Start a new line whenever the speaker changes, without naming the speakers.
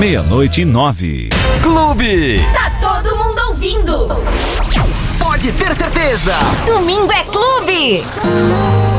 00000009.
Clube.
Tá todo mundo ouvindo.
Pode ter certeza.
Domingo é clube.